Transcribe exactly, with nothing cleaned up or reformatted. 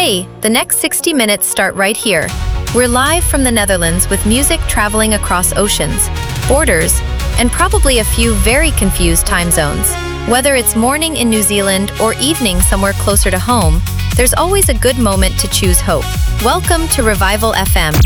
Hey, the next sixty minutes start right here. We're live from the Netherlands with music traveling across oceans, borders, and probably a few very confused time zones. Whether it's morning in New Zealand or evening somewhere closer to home, there's always a good moment to choose hope. Welcome to Revival F M.